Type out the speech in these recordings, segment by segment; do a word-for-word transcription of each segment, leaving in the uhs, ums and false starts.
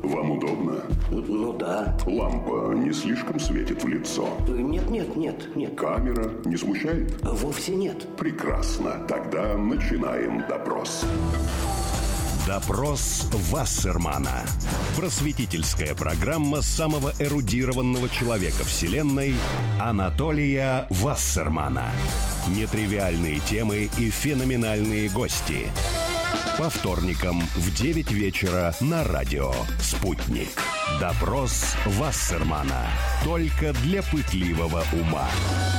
Вам удобно? Ну да. Лампа не слишком светит в лицо? Нет, нет, нет, нет. Камера не смущает? Вовсе нет. Прекрасно. Тогда начинаем допрос. Допрос Вассермана. Просветительская программа самого эрудированного человека Вселенной Анатолия Вассермана. Нетривиальные темы и феноменальные гости. По вторникам в девять вечера на радио «Спутник». Допрос Вассермана. Только для пытливого ума.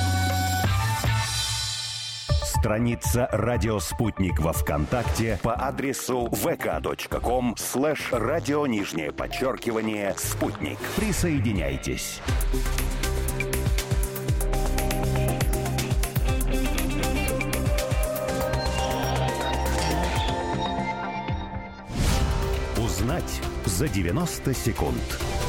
Страница «Радио Спутник» во ВКонтакте по адресу vk.com слэш радио нижнее подчеркивание «Спутник». Присоединяйтесь. Узнать за девяносто секунд.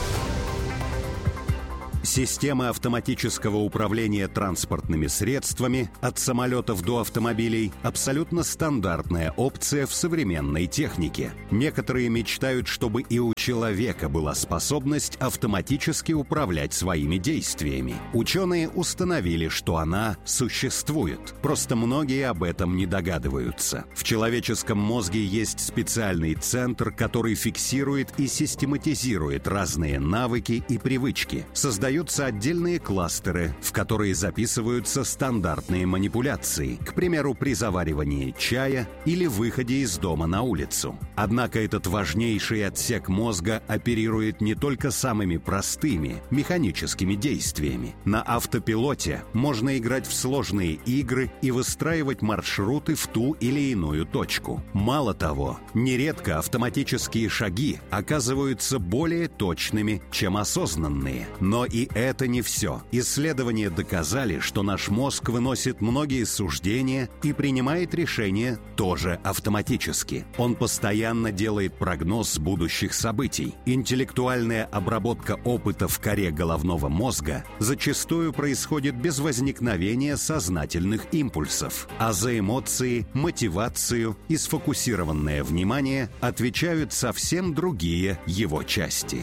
Система автоматического управления транспортными средствами от самолетов до автомобилей – абсолютно стандартная опция в современной технике. Некоторые мечтают, чтобы и у человека была способность автоматически управлять своими действиями. Ученые установили, что она существует. Просто многие об этом не догадываются. В человеческом мозге есть специальный центр, который фиксирует и систематизирует разные навыки и привычки. Создает отдельные кластеры, в которые записываются стандартные манипуляции, к примеру, при заваривании чая или выходе из дома на улицу. Однако этот важнейший отсек мозга оперирует не только самыми простыми механическими действиями. На автопилоте можно играть в сложные игры и выстраивать маршруты в ту или иную точку. Мало того, нередко автоматические шаги оказываются более точными, чем осознанные. Но и это не все. Исследования доказали, что наш мозг выносит многие суждения и принимает решения тоже автоматически. Он постоянно делает прогноз будущих событий. Интеллектуальная обработка опыта в коре головного мозга зачастую происходит без возникновения сознательных импульсов, а за эмоции, мотивацию и сфокусированное внимание отвечают совсем другие его части.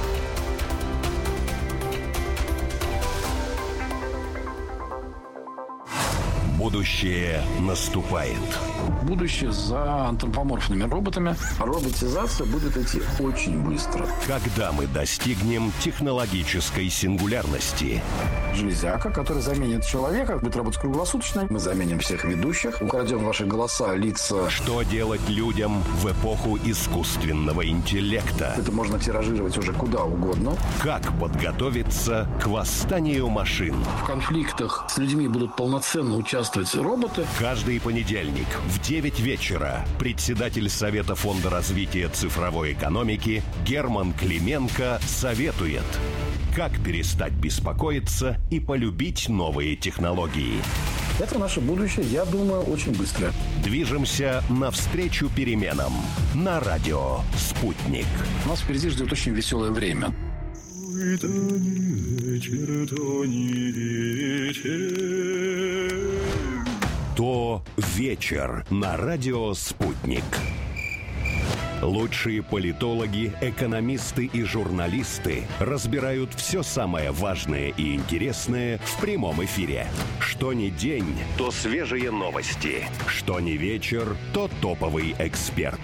Будущее наступает. Будущее за антропоморфными роботами. Роботизация будет идти очень быстро. Когда мы достигнем технологической сингулярности? Железяка, которая заменит человека, будет работать круглосуточно. Мы заменим всех ведущих, украдем ваши голоса, лица. Что делать людям в эпоху искусственного интеллекта? Это можно тиражировать уже куда угодно. Как подготовиться к восстанию машин? В конфликтах с людьми будут полноценно участвовать роботы. Каждый понедельник в девять вечера председатель Совета Фонда развития цифровой экономики Герман Клименко советует, как перестать беспокоиться и полюбить новые технологии. Это наше будущее, я думаю, очень быстро. Движемся навстречу переменам на радио «Спутник». Нас впереди ждет очень веселое время. Это не вечер, то не вечер. То вечер на радио «Спутник». Лучшие политологи, экономисты и журналисты разбирают все самое важное и интересное в прямом эфире. Что ни день, то свежие новости. Что ни вечер, то топовый эксперт.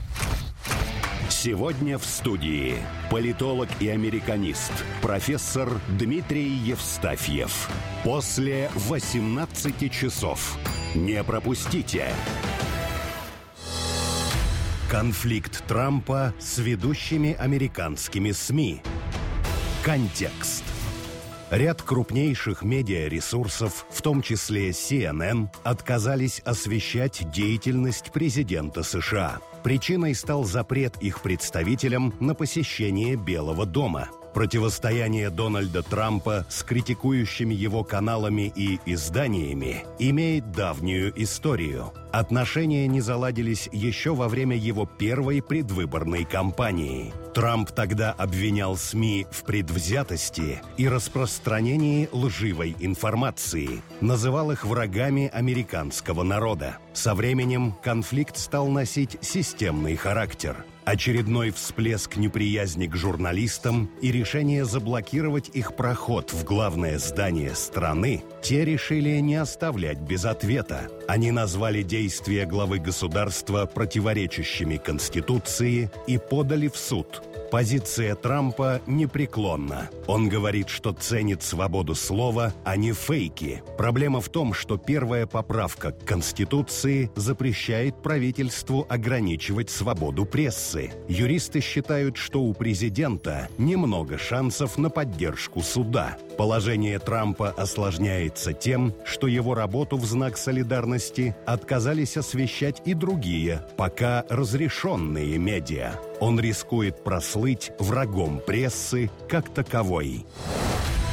Сегодня в студии политолог и американист, профессор Дмитрий Евстафьев. После восемнадцати часов. Не пропустите! Конфликт Трампа с ведущими американскими СМИ. Контекст. Ряд крупнейших медиаресурсов, в том числе си эн эн, отказались освещать деятельность президента США. Причиной стал запрет их представителям на посещение Белого дома. Противостояние Дональда Трампа с критикующими его каналами и изданиями имеет давнюю историю. Отношения не заладились еще во время его первой предвыборной кампании. Трамп тогда обвинял СМИ в предвзятости и распространении лживой информации, называл их врагами американского народа. Со временем конфликт стал носить системный характер. Очередной всплеск неприязни к журналистам и решение заблокировать их проход в главное здание страны те решили не оставлять без ответа. Они назвали действия главы государства противоречащими Конституции и подали в суд. Позиция Трампа непреклонна. Он говорит, что ценит свободу слова, а не фейки. Проблема в том, что первая поправка к Конституции запрещает правительству ограничивать свободу прессы. Юристы считают, что у президента немного шансов на поддержку суда. Положение Трампа осложняется тем, что его работу в знак солидарности отказались освещать и другие, пока разрешенные медиа. Он рискует прослыть врагом прессы как таковой.